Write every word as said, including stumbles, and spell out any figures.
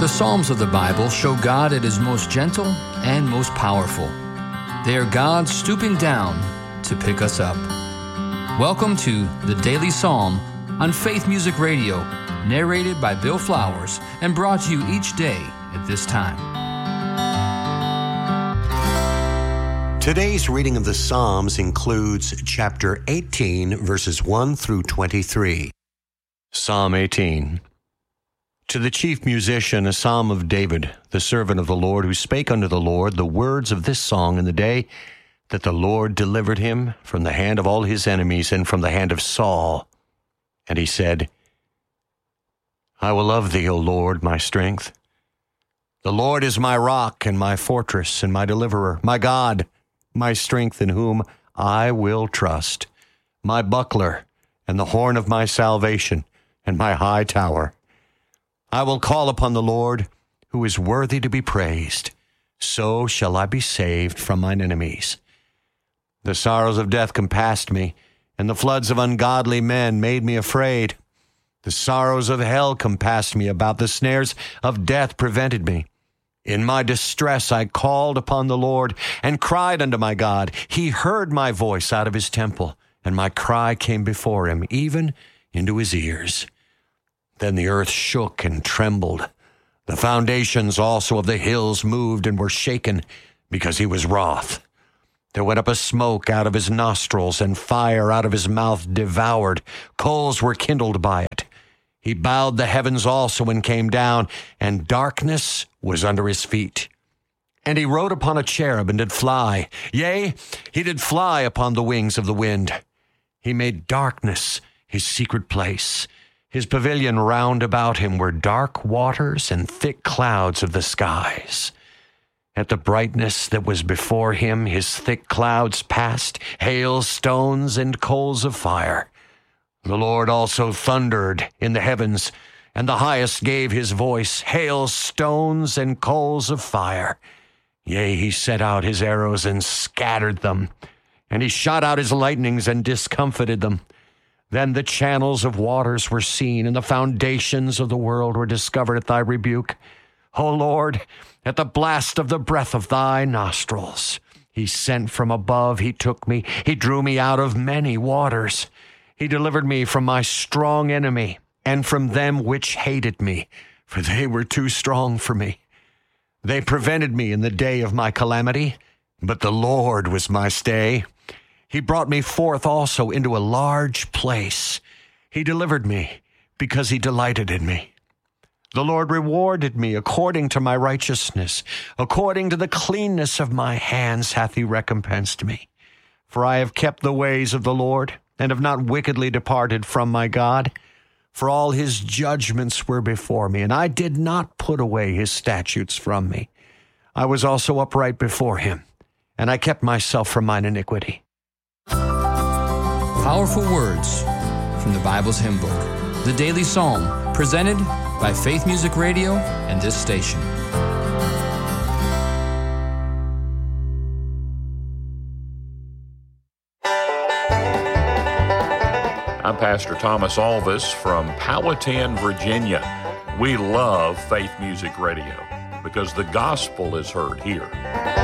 Psalms of the Bible show God at His most gentle and most powerful. They are God stooping down to pick us up. Welcome to the Daily Psalm on Faith Music Radio, narrated by Bill Flowers and brought to you each day at this time. Today's reading of the Psalms includes chapter eighteen, verses one through twenty-three. Psalm eighteen. To the chief musician, a psalm of David, the servant of the Lord, who spake unto the Lord the words of this song in the day that the Lord delivered him from the hand of all his enemies and from the hand of Saul. And he said, I will love thee, O Lord, my strength. The Lord is my rock and my fortress and my deliverer, my God, my strength in whom I will trust, my buckler and the horn of my salvation and my high tower. I will call upon the Lord, who is worthy to be praised. So shall I be saved from mine enemies. The sorrows of death compassed me, and the floods of ungodly men made me afraid. The sorrows of hell compassed me about. The snares of death prevented me. In my distress I called upon the Lord and cried unto my God. He heard my voice out of his temple, and my cry came before him, even into his ears. Then the earth shook and trembled. The foundations also of the hills moved and were shaken, because he was wroth. There went up a smoke out of his nostrils, and fire out of his mouth devoured. Coals were kindled by it. He bowed the heavens also and came down, and darkness was under his feet. And he rode upon a cherub and did fly. Yea, he did fly upon the wings of the wind. He made darkness his secret place. His pavilion round about him were dark waters and thick clouds of the skies. At the brightness that was before him, his thick clouds passed, hail, stones, and coals of fire. The Lord also thundered in the heavens, and the highest gave his voice, hail, stones, and coals of fire. Yea, he set out his arrows and scattered them, and he shot out his lightnings and discomfited them. Then the channels of waters were seen, and the foundations of the world were discovered at thy rebuke. O Lord, at the blast of the breath of thy nostrils. He sent from above, he took me, he drew me out of many waters. He delivered me from my strong enemy, and from them which hated me, for they were too strong for me. They prevented me in the day of my calamity, but the Lord was my stay. He brought me forth also into a large place. He delivered me because he delighted in me. The Lord rewarded me according to my righteousness. According to the cleanness of my hands hath he recompensed me. For I have kept the ways of the Lord, and have not wickedly departed from my God. For all his judgments were before me, and I did not put away his statutes from me. I was also upright before him, and I kept myself from mine iniquity. Powerful words from the Bible's hymn book, the Daily Psalm, presented by Faith Music Radio and this station. I'm Pastor Thomas Alvis from Powhatan, Virginia. We love Faith Music Radio because the gospel is heard here.